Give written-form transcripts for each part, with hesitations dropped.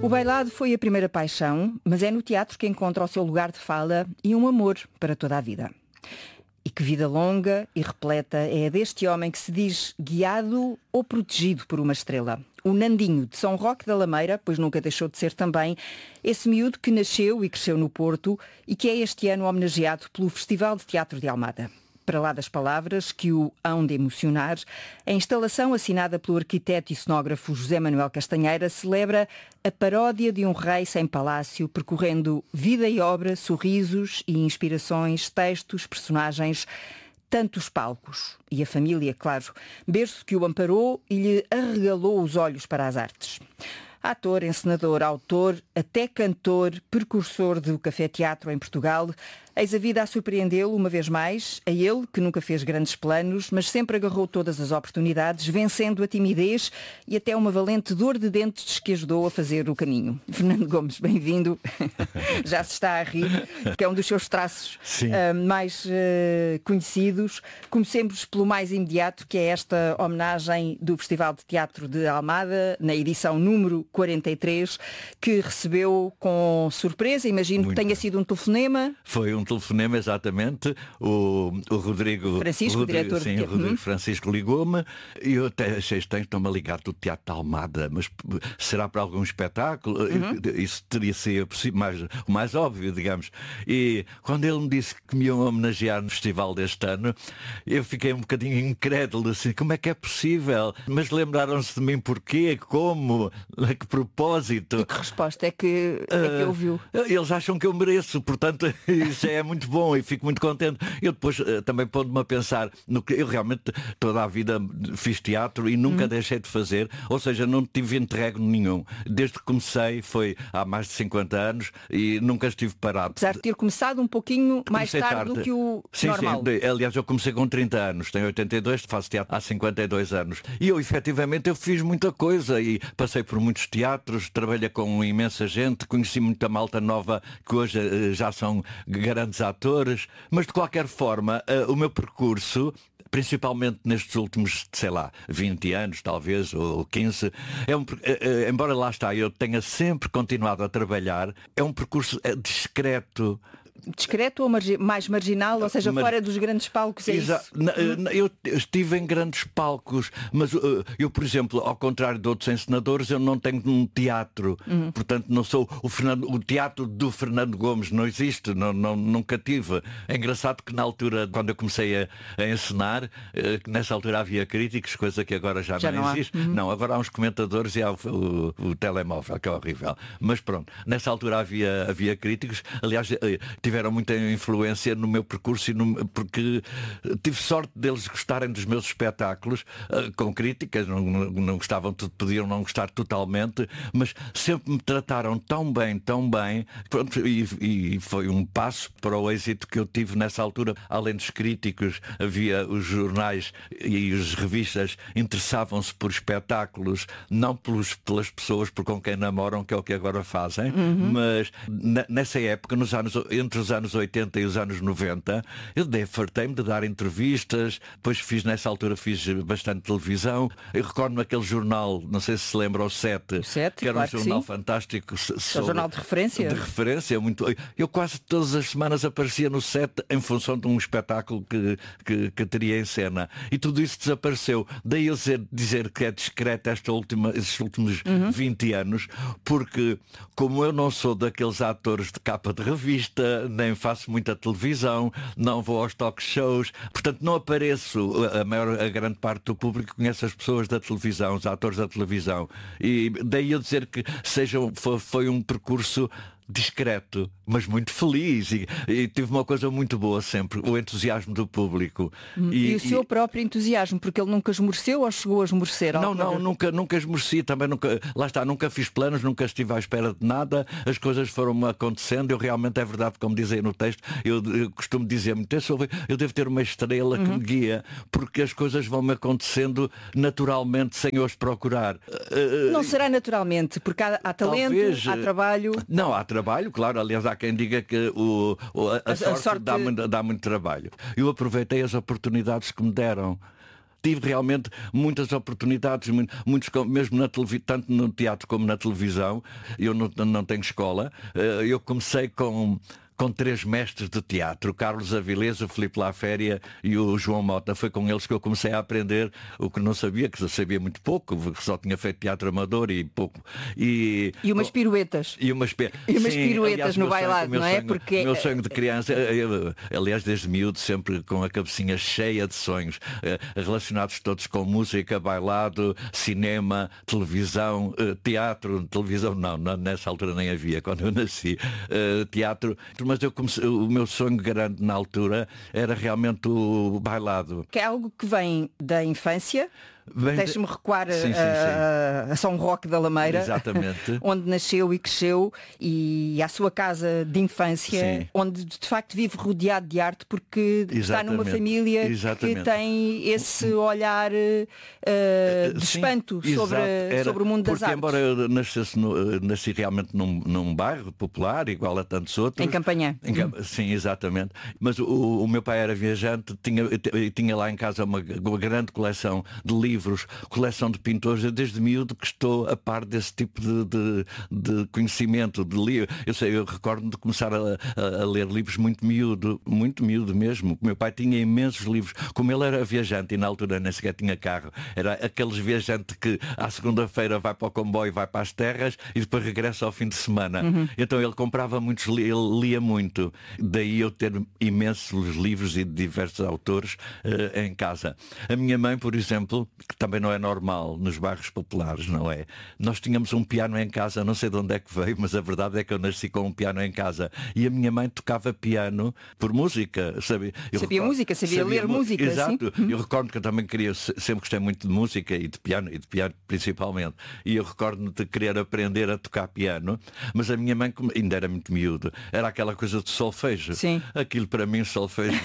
O bailado foi a primeira paixão, mas é no teatro que encontra o seu lugar de fala e um amor para toda a vida. E que vida longa e repleta é a deste homem que se diz guiado ou protegido por uma estrela. O Nandinho de São Roque da Lameira, pois nunca deixou de ser também, esse miúdo que nasceu e cresceu no Porto e que é este ano homenageado pelo Festival de Teatro de Almada. Para lá das palavras que o hão de emocionar, a instalação assinada pelo arquiteto e cenógrafo José Manuel Castanheira celebra a paródia de um rei sem palácio, percorrendo vida e obra, sorrisos e inspirações, textos, personagens, tantos palcos. E a família, claro, berço que o amparou e lhe arregalou os olhos para as artes. Ator, encenador, autor, até cantor, precursor do café-teatro em Portugal, eis a vida a surpreendê-lo uma vez mais, a ele, que nunca fez grandes planos, mas sempre agarrou todas as oportunidades, vencendo a timidez e até uma valente dor de dentes que ajudou a fazer o caminho. Fernando Gomes, bem-vindo. Já se está a rir, que é um dos seus traços mais conhecidos. Comecemos pelo mais imediato, que é esta homenagem do Festival de Teatro de Almada, na edição número 43, que recebeu com surpresa, imagino que tenha sido um telefonema. Foi um telefonema, exatamente. O Rodrigo Francisco, diretor sim, de... o Rodrigo Francisco ligou-me e eu até achei estranho, estão-me a ligar do Teatro de Almada, mas será para algum espetáculo? Isso teria sido o mais óbvio, digamos. E quando ele me disse que me iam homenagear no festival deste ano, eu fiquei um bocadinho incrédulo, assim, como é que é possível? Mas lembraram-se de mim porquê? Como? A que propósito? E que resposta é que ouviu? Eles acham que eu mereço, portanto isso é muito bom e fico muito contente. Eu depois também pondo-me a pensar no que eu realmente toda a vida fiz teatro e nunca deixei de fazer, ou seja, não tive interregno nenhum. Desde que comecei foi há mais de 50 anos e nunca estive parado. Apesar de ter começado um pouquinho mais tarde do que o normal. Sim, aliás eu comecei com 30 anos, tenho 82, faço teatro há 52 anos. E eu efetivamente eu fiz muita coisa e passei por muitos teatros, trabalhei com imensa gente, conheci muita malta nova que hoje já são grandes atores, mas de qualquer forma o meu percurso, principalmente nestes últimos, 20 anos talvez, ou 15, embora lá está, eu tenha sempre continuado a trabalhar, é um percurso discreto. Discreto ou mais marginal, ou seja, fora dos grandes palcos, é isso? Eu estive em grandes palcos, mas eu, por exemplo, ao contrário de outros encenadores, eu não tenho um teatro. Portanto, não sou o teatro do Fernando Gomes, não existe, nunca tive. É engraçado que na altura, quando eu comecei a encenar, nessa altura havia críticos, coisa que agora já não existe. Não, agora há uns comentadores e há o telemóvel, que é horrível. Mas pronto, nessa altura havia críticos, aliás, tiveram muita influência no meu percurso porque tive sorte deles gostarem dos meus espetáculos, com críticas, não gostavam, podiam não gostar totalmente, mas sempre me trataram tão bem, pronto, e foi um passo para o êxito que eu tive nessa altura. Além dos críticos, havia os jornais e as revistas interessavam-se por espetáculos, não pelas pessoas com quem namoram, que é o que agora fazem, mas nessa época, entre os anos 80 e os anos 90, eu fartei-me de dar entrevistas, depois nessa altura fiz bastante televisão. Eu recordo-me aquele jornal, não sei se lembra, o 7, que era um jornal fantástico. É um jornal de referência? De referência, muito. Eu quase todas as semanas aparecia no 7 em função de um espetáculo que teria em cena. E tudo isso desapareceu. Daí eu dizer que é discreto estes últimos 20 anos, porque como eu não sou daqueles atores de capa de revista, nem faço muita televisão, não vou aos talk shows, portanto não apareço. A grande parte do público conhece as pessoas da televisão, os atores da televisão, e daí eu dizer que foi um percurso discreto, mas muito feliz e tive uma coisa muito boa sempre, o entusiasmo do público. E o seu próprio entusiasmo, porque ele nunca esmoreceu ou chegou a esmorecer? Nunca esmoreci, também nunca fiz planos, nunca estive à espera de nada, as coisas foram acontecendo. Eu realmente, é verdade, como dizem no texto, eu costumo dizer muito, eu devo ter uma estrela que me guia, porque as coisas vão-me acontecendo naturalmente, sem eu as procurar. Não será naturalmente, porque há talento, talvez, há trabalho. Não, há trabalho, claro. Aliás, há quem diga que a sorte dá muito trabalho. Eu aproveitei as oportunidades que me deram. tive realmente muitas oportunidades, muitos, mesmo na tanto no teatro como na televisão. Eu não tenho escola. Eu comecei com 3 mestres de teatro, o Carlos Avilés, o Filipe Laféria e o João Mota. Foi com eles que eu comecei a aprender o que não sabia, que eu sabia muito pouco, que só tinha feito teatro amador e pouco. E umas piruetas. E umas piruetas, aliás, no bailado, não é? Porque o meu sonho de criança, aliás, desde miúdo, sempre com a cabecinha cheia de sonhos, relacionados todos com música, bailado, cinema, televisão, teatro, televisão não, nessa altura nem havia, quando eu nasci, teatro. Mas o meu sonho grande na altura era realmente o bailado. Que é algo que vem da infância. Deixe-me recuar a São Roque da Lameira, exatamente, onde nasceu e cresceu, e à sua casa de infância, sim, onde de facto vive rodeado de arte, porque está numa família que tem esse olhar de espanto sobre o mundo das artes. Embora eu nasci realmente num bairro popular, igual a tantos outros. Em Campanhã. Sim, exatamente. Mas o meu pai era viajante, tinha lá em casa uma grande coleção de livros, coleção de pintores. Eu desde miúdo que estou a par desse tipo de conhecimento, de livro. Eu recordo de começar a ler livros muito miúdo mesmo. O meu pai tinha imensos livros. Como ele era viajante e na altura nem sequer tinha carro, era aqueles viajantes que à segunda-feira vai para o comboio, vai para as terras e depois regressa ao fim de semana. Então ele comprava muitos, ele lia muito. Daí eu ter imensos livros e de diversos autores em casa. A minha mãe, por exemplo, que também não é normal nos bairros populares, não é? Nós tínhamos um piano em casa, não sei de onde é que veio, mas a verdade é que eu nasci com um piano em casa. E a minha mãe tocava piano por música, sabe? Sabia ler música. Exato. Sim. Eu recordo que eu também sempre gostei muito de música e de piano principalmente. E eu recordo-me de querer aprender a tocar piano, mas a minha mãe, ainda era muito miúdo, era aquela coisa de solfejo. Sim. Aquilo para mim, solfejo,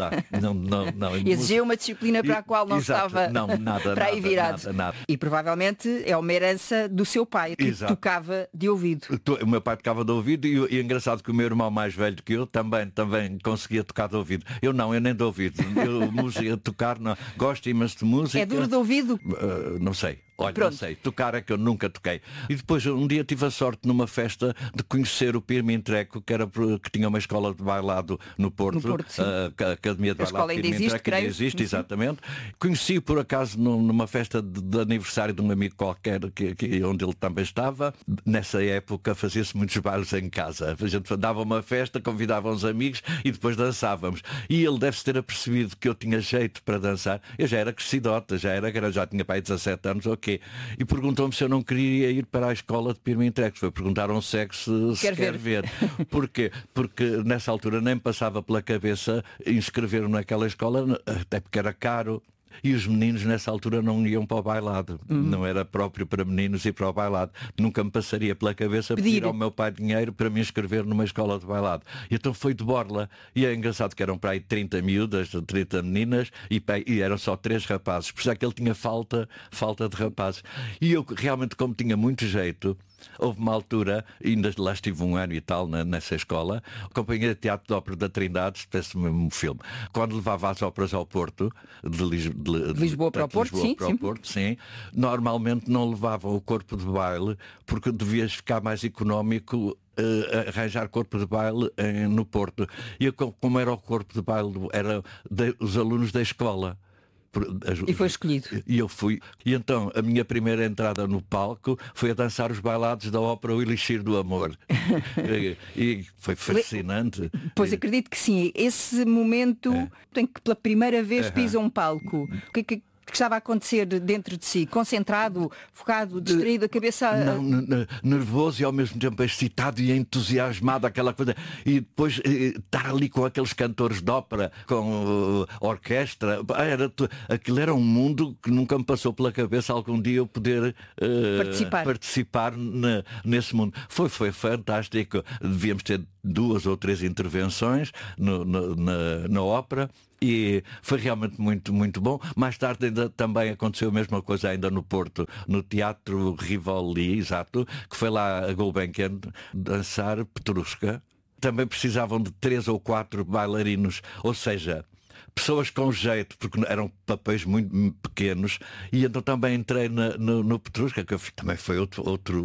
não. Exigia uma disciplina para a qual não estava... Nada, para aí virado. Nada. E provavelmente é uma herança do seu pai, que tocava de ouvido. O meu pai tocava de ouvido e é engraçado que o meu irmão mais velho que eu também conseguia tocar de ouvido. Eu nem de ouvido. Música, tocar, não. Gosto imenso de música. É duro de ouvido? Não sei. Olha, pronto, não sei, tocar é que eu nunca toquei. E depois um dia tive a sorte numa festa de conhecer o Pirmin Treco, que tinha uma escola de bailado no Porto, a Academia de Bailado Pirmin Treco, ainda existe, exatamente. Conheci por acaso numa festa de aniversário de um amigo qualquer onde ele também estava. Nessa época fazia-se muitos bailes em casa. A gente dava uma festa, convidava uns amigos e depois dançávamos. E ele deve-se ter apercebido que eu tinha jeito para dançar. Eu já era crescidota, já tinha pai 17 anos, ok. E perguntou-me se eu não queria ir para a escola de Pirmin Treco. Foi perguntar a um cego se quer ver. Porquê? Porque nessa altura nem passava pela cabeça inscrever-me naquela escola, até porque era caro. E os meninos nessa altura não iam para o bailado. Não era próprio para meninos ir para o bailado. Nunca me passaria pela cabeça pedir ao meu pai dinheiro para me inscrever numa escola de bailado. E então foi de borla. E é engraçado que eram para aí 30 miúdas, 30 meninas e eram só 3 rapazes. Por isso é que ele tinha falta de rapazes. E eu realmente, como tinha muito jeito, houve uma altura, ainda lá estive um ano e tal nessa escola, a Companhia de Teatro de Ópera da Trindade, parece mesmo um filme, quando levava as óperas ao Porto, de Lisboa para o Porto, sim, normalmente não levavam o corpo de baile, porque devias ficar mais económico arranjar corpo de baile no Porto. E como era o corpo de baile, era os alunos da escola. E foi escolhido. E eu fui. E então a minha primeira entrada no palco foi a dançar os bailados da ópera O Elixir do Amor. E foi fascinante. Pois acredito que sim. Esse momento em que pela primeira vez pisa um palco. O que estava a acontecer dentro de si? Concentrado, focado, distraído, a cabeça... Nervoso e ao mesmo tempo excitado e entusiasmado, aquela coisa. E depois estar ali com aqueles cantores de ópera, com orquestra. Aquilo era um mundo que nunca me passou pela cabeça algum dia eu poder participar nesse mundo. Foi fantástico. Devíamos ter 2 ou 3 intervenções na ópera. E foi realmente muito, muito bom. Mais tarde ainda também aconteceu a mesma coisa ainda no Porto, no Teatro Rivoli, exato, que foi lá a Gulbenkian dançar Petrushka. Também precisavam de 3 ou 4 bailarinos, ou seja, pessoas com jeito, porque eram papéis muito pequenos, e então também entrei no Petrusca, que também foi outro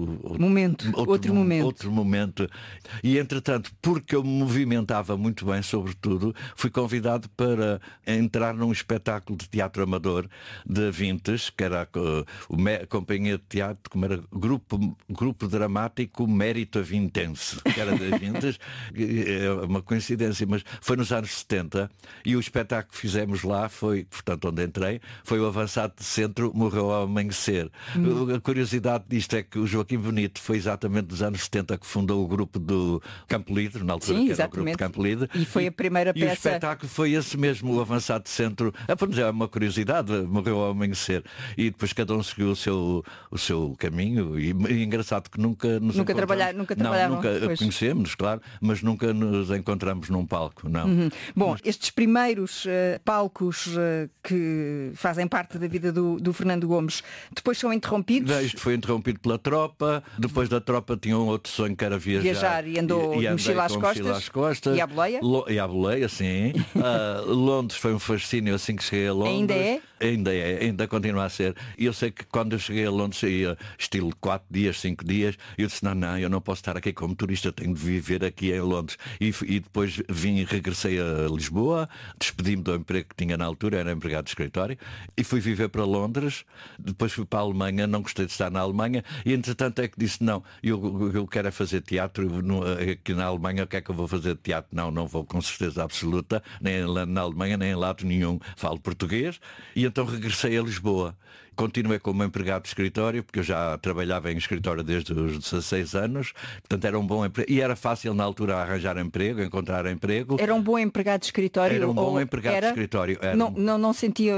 momento. E entretanto, porque eu me movimentava muito bem, sobretudo, fui convidado para entrar num espetáculo de teatro amador de Vintes, que era a companhia de teatro, como era grupo dramático Mérito Vintense, que era de Vintes. É uma coincidência, mas foi nos anos 70, e o espetáculo que fizemos lá foi, portanto, onde entrei, foi o Avançado de Centro Morreu ao Amanhecer. A curiosidade disto é que o Joaquim Bonito foi exatamente nos anos 70 que fundou o grupo do Campo Livre, na altura. Sim, que era o grupo de Campo Livre. E foi a primeira peça. E o espetáculo foi esse mesmo, o Avançado de Centro. É uma curiosidade, Morreu ao Amanhecer. E depois cada um seguiu o seu caminho. E engraçado que nunca trabalharam. Nunca conhecemos, claro, mas nunca nos encontramos num palco, não. Bom, estes primeiros palcos que fazem parte da vida do Fernando Gomes depois são interrompidos? Isto foi interrompido pela tropa. Depois da tropa tinha um outro sonho que era viajar e andou de mochila às costas. E à boleia? E à boleia, sim. Londres foi um fascínio assim que cheguei a Londres. Ainda é? Ainda continua a ser. E eu sei que quando eu cheguei a Londres ia estilo 4 dias, 5 dias, e eu disse, não, eu não posso estar aqui como turista, tenho de viver aqui em Londres. E depois regressei a Lisboa, despedi-me do emprego que tinha na altura, era empregado de escritório, e fui viver para Londres. Depois fui para a Alemanha, não gostei de estar na Alemanha, e entretanto é que disse, não, eu quero é fazer teatro, aqui na Alemanha o que é que eu vou fazer de teatro? Não vou com certeza absoluta, nem na Alemanha, nem em lado nenhum, falo português. E então regressei a Lisboa. Continuei como empregado de escritório, porque eu já trabalhava em escritório desde os 16 anos, portanto era um bom emprego. E era fácil na altura arranjar emprego, encontrar emprego. Era um bom empregado de escritório? Era um bom empregado de escritório. Não sentia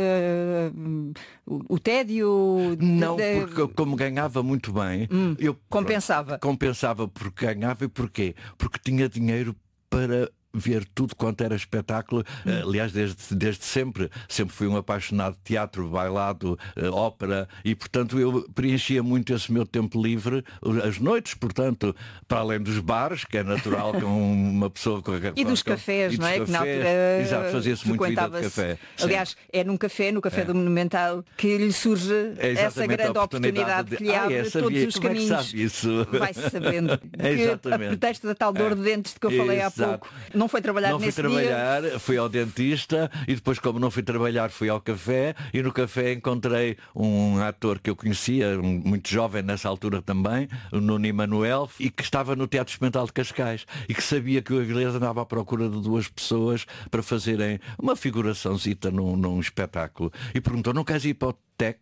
o tédio? Não, porque como ganhava muito bem, eu compensava. Compensava porque ganhava. E porquê? Porque tinha dinheiro para ver tudo quanto era espetáculo. Aliás, desde sempre fui um apaixonado de teatro, bailado, ópera, e portanto eu preenchia muito esse meu tempo livre, as noites, portanto, para além dos bares, que é natural com uma pessoa e dos cafés, não é? Que na altura exato, fazia-se muito vida de café. Aliás, é no café do Monumental que lhe surge essa grande oportunidade que lhe abre todos os caminhos. Vai-se sabendo que a pretexto da tal dor de dentes de que eu falei há pouco. Não foi trabalhar nesse dia. Fui ao dentista, e depois, como não fui trabalhar, fui ao café, e no café encontrei um ator que eu conhecia, muito jovem nessa altura também, o Nuno Emanuel, e que estava no Teatro Experimental de Cascais, e que sabia que o Avilés andava à procura de 2 pessoas para fazerem uma figuraçãozita num espetáculo, e perguntou, não queres ir para o Tec?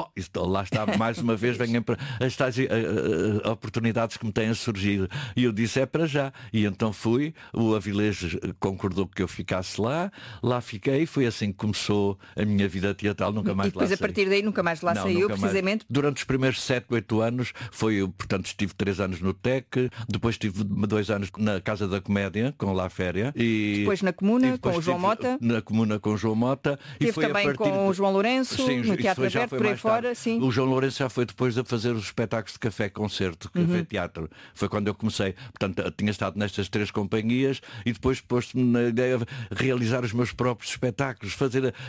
Lá está, mais uma vez venham para estas oportunidades que me têm surgido. E eu disse, é para já. E então fui, o Avilés concordou que eu ficasse lá fiquei, foi assim que começou a minha vida teatral, nunca mais lá saí. E depois a partir daí nunca mais lá saiu, precisamente? Durante os primeiros 7, 8 anos, portanto estive 3 anos no Tec, depois estive 2 anos na Casa da Comédia, com La Féria. E depois na Comuna, com o João Mota. Na Comuna com o João Mota. E foi também com o João Lourenço, no Teatro Aberto, por aí fora, sim. O João Lourenço já foi depois de fazer os espetáculos de café-concerto, café-teatro. Foi quando eu comecei. Portanto, tinha estado nestas 3 companhias e depois posto-me na ideia de realizar os meus próprios espetáculos,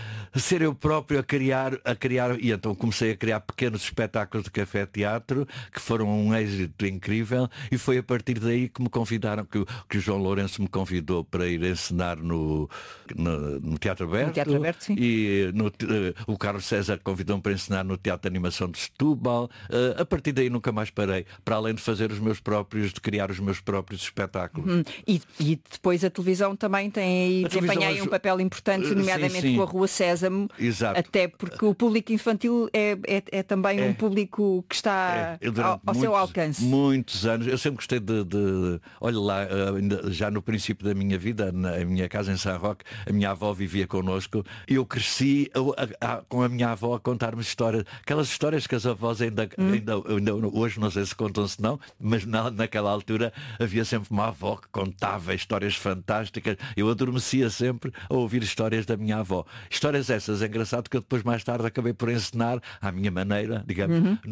ser eu próprio a criar. E então comecei a criar pequenos espetáculos de café-teatro que foram um êxito incrível, e foi a partir daí que me convidaram, que o João Lourenço me convidou para ir encenar no Teatro Aberto. No Teatro Aberto, sim. E o Carlos César convidou-me para ensinar no Teatro de Animação de Setúbal. A partir daí nunca mais parei, para além de fazer de criar os meus próprios espetáculos. E depois a televisão também desempenha aí um papel importante, nomeadamente sim. Com a Rua Sésamo. Exato. Até porque o público infantil é também um público que está ao seu alcance. Muitos anos. Eu sempre gostei olha lá, já no princípio da minha vida, na minha casa em São Roque, a minha avó vivia connosco, e eu cresci com a minha avó a contar-me histórias, aquelas histórias que as avós ainda hoje não sei se contam-se não, mas naquela altura havia sempre uma avó que contava histórias fantásticas. Eu adormecia sempre a ouvir histórias da minha avó. Histórias essas, é engraçado que eu depois mais tarde acabei por ensinar à minha maneira, digamos,